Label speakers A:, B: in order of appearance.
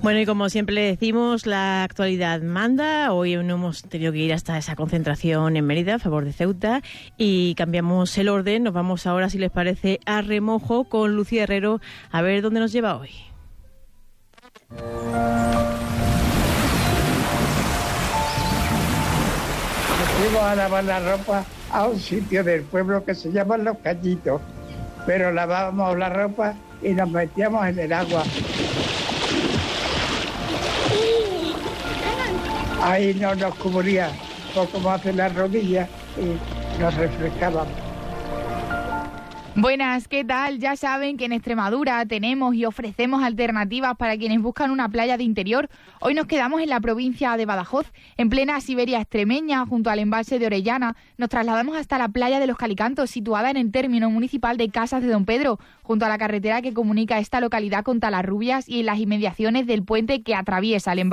A: Bueno, y como siempre le decimos, la actualidad manda. Hoy no hemos tenido que ir hasta esa concentración en Mérida a favor de Ceuta y cambiamos el orden. Nos vamos ahora, si les parece, a remojo con Lucía Herrero a ver dónde nos lleva hoy.
B: Fuimos a lavar la ropa a un sitio del pueblo que se llama Los Cañitos, pero lavábamos la ropa y nos metíamos en el agua. Ahí no nos cubría poco más de las rodillas y nos refrescábamos.
C: Buenas, ¿qué tal? Ya saben que en Extremadura tenemos y ofrecemos alternativas para quienes buscan una playa de interior. Hoy nos quedamos en la provincia de Badajoz, en plena Siberia extremeña, junto al embalse de Orellana. Nos trasladamos hasta la playa de Los Calicantos, situada en el término municipal de Casas de Don Pedro, junto a la carretera que comunica esta localidad con Talarrubias y en las inmediaciones del puente que atraviesa el embalse.